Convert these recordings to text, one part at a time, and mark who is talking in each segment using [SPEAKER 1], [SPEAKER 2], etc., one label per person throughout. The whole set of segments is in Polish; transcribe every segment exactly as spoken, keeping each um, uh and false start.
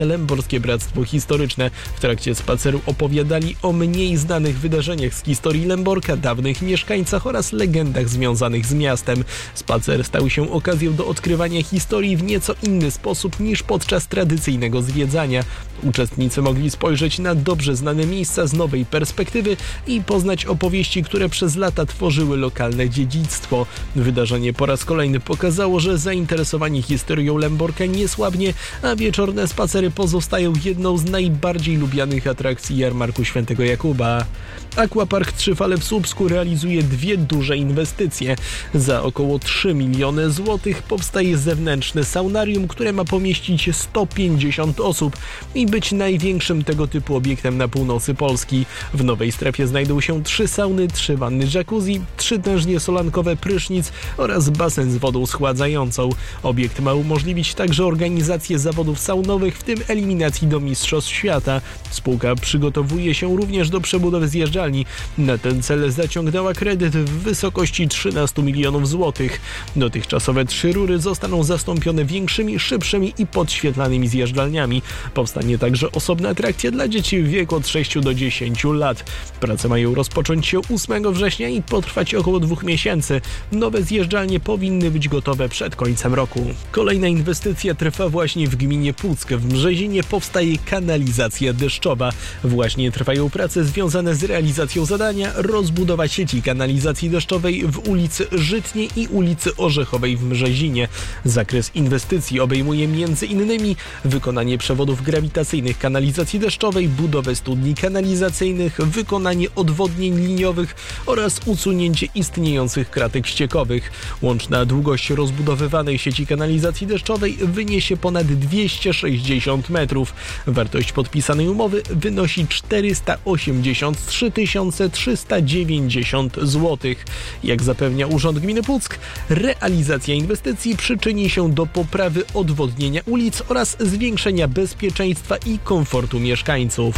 [SPEAKER 1] Lęborskie Bractwo Historyczne. W trakcie spaceru opowiadali o mniej znanych wydarzeniach z historii Lęborka, dawnych mieszkańcach oraz legendach związanych z miastem. Spacer stał się okazją do odkrywania historii w nieco inny sposób niż podczas tradycyjnego zwiedzania. Uczestnicy mogli spojrzeć na dobrze znane miejsca z nowej perspektywy i poznać opowieści, które przez lata tworzyły lokalne dziedzictwo. Wydarzenie po raz kolejny pokazało, że zainteresowanie historią Lęborka nie słabnie, a wieczorne spacery pozostają jedną z najbardziej lubianych atrakcji Jarmarku Świętego Jakuba. Aquapark Trzy Fale w Słupsku realizuje dwie duże inwestycje. Za około trzy miliony złotych powstaje zewnętrzne saunarium, które ma pomieścić sto pięćdziesiąt osób i być największym tego typu obiektem na północy Polski. W nowej strefie znajdą się trzy sauny, trzy wanny jacuzzi, trzy tężnie solankowe, prysznic oraz basen z wodą schładzającą. Obiekt ma umożliwić także organizację zawodów saunowych, w tym eliminacji do Mistrzostw Świata. Spółka przygotowuje się również do przebudowy zjeżdżalni. Na ten cel zaciągnęła kredyt w wysokości trzynaście milionów złotych. Dotychczasowe trzy rury zostaną zastąpione większymi, szybszymi i podświetlanymi zjeżdżalniami. Powstanie także osobna atrakcja dla dzieci w wieku od sześciu do dziesięciu lat. Prace mają rozpocząć się ósmego września i potrwać około dwóch miesięcy. Nowe zjeżdżalnie powinny być gotowe przed końcem roku. Kolejna inwestycja trwa właśnie w gminie Puck. W Mrzezinie powstaje kanalizacja deszczowa. Właśnie trwają prace związane z realizacją zadania rozbudowa sieci kanalizacji deszczowej w ulicy Żytniej i ulicy Orzechowej w Mrzezinie. Zakres inwestycji obejmuje między innymi wykonanie przewodów grawitacyjnych kanalizacji deszczowej, budowę studni kanalizacyjnych, wykonanie odwodnień liniowych oraz usunięcie istniejących kratek ściekowych. Łączna długość rozbudowywanej sieci kanalizacji deszczowej wyniesie ponad dwieście sześćdziesiąt metrów. Wartość podpisanej umowy wynosi czterysta osiemdziesiąt trzy tysiące trzysta dziewięćdziesiąt złotych. Jak zapewnia Urząd Gminy Puck, realizacja inwestycji przyczyni się do poprawy odwodnienia ulic oraz zwiększenia bezpieczeństwa i komfortu mieszkańców.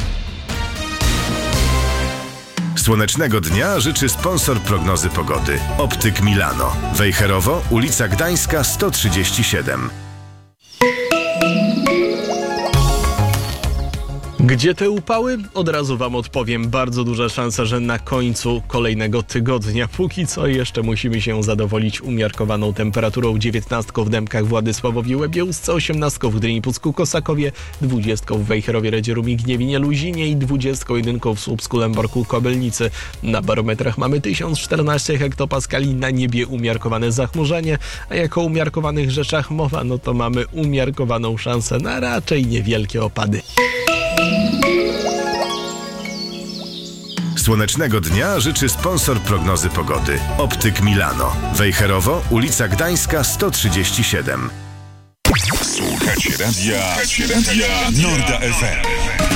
[SPEAKER 2] Słonecznego dnia życzy sponsor prognozy pogody. Optyk Milano. Wejherowo, ulica Gdańska sto trzydzieści siedem.
[SPEAKER 1] Gdzie te upały? Od razu wam odpowiem. Bardzo duża szansa, że na końcu kolejnego tygodnia. Póki co jeszcze musimy się zadowolić umiarkowaną temperaturą. dziewiętnastką w Dębkach, Władysławowie, Łebiełsce, osiemnastką w Gdyni, Pucku, Kosakowie, dwudziestką w Wejherowie, Radzierumie, Gniewinie, Luzinie i dwudziestką jedynką w Słupsku, Lęborku, Kobylnicy. Na barometrach mamy tysiąc czternaście hektopaskali, na niebie umiarkowane zachmurzenie, a jako o umiarkowanych rzeczach mowa, no to mamy umiarkowaną szansę na raczej niewielkie opady.
[SPEAKER 2] Słonecznego dnia życzy sponsor prognozy pogody. Optyk Milano. Wejherowo, ulica Gdańska sto trzydzieści siedem.
[SPEAKER 3] Słuchacie radia, Słuchacie radia Norda F M.